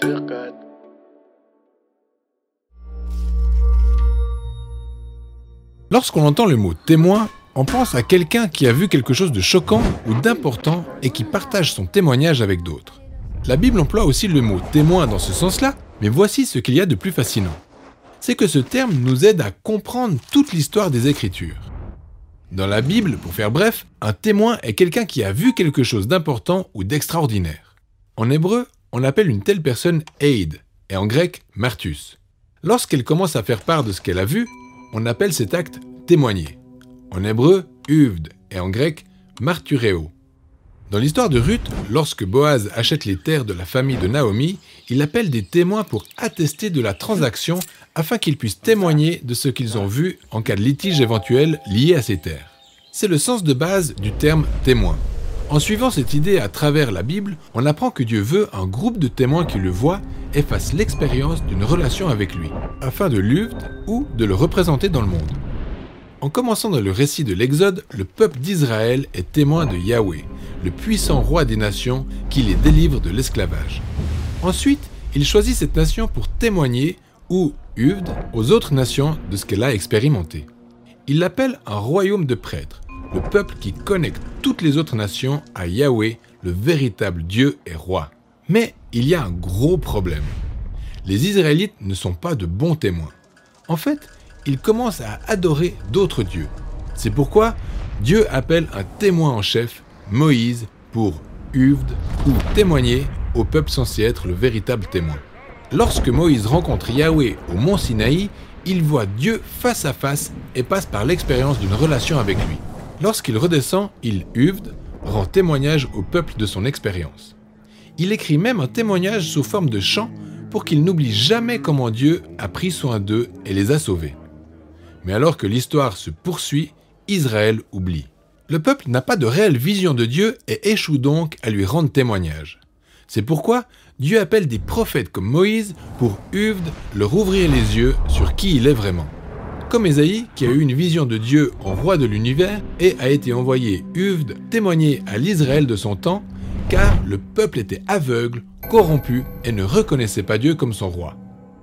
4. Lorsqu'on entend le mot témoin, on pense à quelqu'un qui a vu quelque chose de choquant ou d'important et qui partage son témoignage avec d'autres. La Bible emploie aussi le mot témoin dans ce sens-là, mais voici ce qu'il y a de plus fascinant. C'est que ce terme nous aide à comprendre toute l'histoire des Écritures. Dans la Bible, pour faire bref, un témoin est quelqu'un qui a vu quelque chose d'important ou d'extraordinaire. En hébreu, on appelle une telle personne Eid, et en grec, martus. Lorsqu'elle commence à faire part de ce qu'elle a vu, on appelle cet acte témoigner. En hébreu, uvd, et en grec, martureo. Dans l'histoire de Ruth, lorsque Boaz achète les terres de la famille de Naomi, il appelle des témoins pour attester de la transaction afin qu'ils puissent témoigner de ce qu'ils ont vu en cas de litige éventuel lié à ces terres. C'est le sens de base du terme témoin. En suivant cette idée à travers la Bible, on apprend que Dieu veut un groupe de témoins qui le voient et fassent l'expérience d'une relation avec lui, afin de l'uvd ou de le représenter dans le monde. En commençant dans le récit de l'Exode, le peuple d'Israël est témoin de Yahweh, le puissant roi des nations qui les délivre de l'esclavage. Ensuite, il choisit cette nation pour témoigner, ou uvd, aux autres nations de ce qu'elle a expérimenté. Il l'appelle un royaume de prêtres, le peuple qui connecte toutes les autres nations à Yahweh, le véritable Dieu et roi. Mais il y a un gros problème. Les Israélites ne sont pas de bons témoins. En fait, ils commencent à adorer d'autres dieux. C'est pourquoi Dieu appelle un témoin en chef, Moïse, pour uvd ou témoigner au peuple censé être le véritable témoin. Lorsque Moïse rencontre Yahweh au mont Sinaï, il voit Dieu face à face et passe par l'expérience d'une relation avec lui. Lorsqu'il redescend, il uvd, rend témoignage au peuple de son expérience. Il écrit même un témoignage sous forme de chant pour qu'il n'oublie jamais comment Dieu a pris soin d'eux et les a sauvés. Mais alors que l'histoire se poursuit, Israël oublie. Le peuple n'a pas de réelle vision de Dieu et échoue donc à lui rendre témoignage. C'est pourquoi Dieu appelle des prophètes comme Moïse pour uvd leur ouvrir les yeux sur qui il est vraiment. Comme Ésaïe, qui a eu une vision de Dieu en roi de l'univers et a été envoyé uvd témoigner à l'Israël de son temps, car le peuple était aveugle, corrompu et ne reconnaissait pas Dieu comme son roi.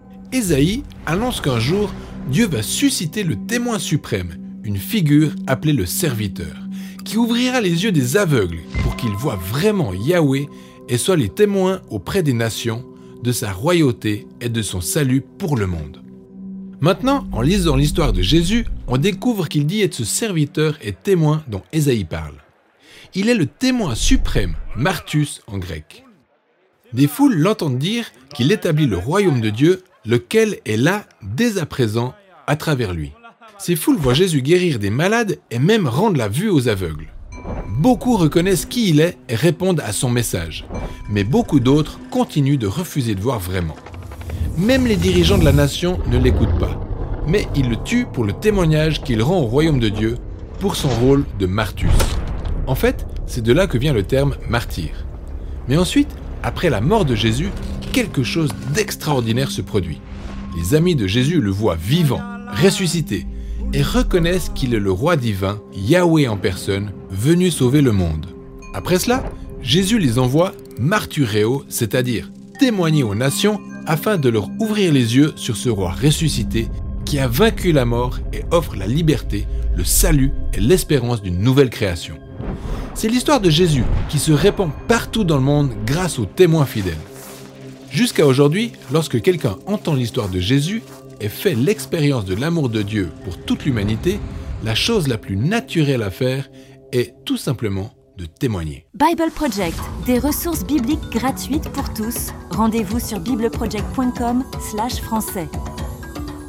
Ésaïe annonce qu'un jour, Dieu va susciter le témoin suprême, une figure appelée le serviteur, qui ouvrira les yeux des aveugles pour qu'ils voient vraiment Yahweh et soient les témoins auprès des nations de sa royauté et de son salut pour le monde. Maintenant, en lisant l'histoire de Jésus, on découvre qu'il dit être ce serviteur et témoin dont Ésaïe parle. Il est le témoin suprême, martus en grec. Des foules l'entendent dire qu'il établit le royaume de Dieu, lequel est là dès à présent à travers lui. Ces foules voient Jésus guérir des malades et même rendre la vue aux aveugles. Beaucoup reconnaissent qui il est et répondent à son message, mais beaucoup d'autres continuent de refuser de voir vraiment. Même les dirigeants de la nation ne l'écoutent pas, mais ils le tuent pour le témoignage qu'il rend au royaume de Dieu pour son rôle de martus. En fait, c'est de là que vient le terme martyr. Mais ensuite, après la mort de Jésus, quelque chose d'extraordinaire se produit. Les amis de Jésus le voient vivant, ressuscité, et reconnaissent qu'il est le roi divin, Yahweh en personne, venu sauver le monde. Après cela, Jésus les envoie martureo, c'est-à-dire témoigner aux nations afin de leur ouvrir les yeux sur ce roi ressuscité qui a vaincu la mort et offre la liberté, le salut et l'espérance d'une nouvelle création. C'est l'histoire de Jésus qui se répand partout dans le monde grâce aux témoins fidèles. Jusqu'à aujourd'hui, lorsque quelqu'un entend l'histoire de Jésus et fait l'expérience de l'amour de Dieu pour toute l'humanité, la chose la plus naturelle à faire est tout simplement de témoigner. Bible Project, des ressources bibliques gratuites pour tous. Rendez-vous sur bibleproject.com/français.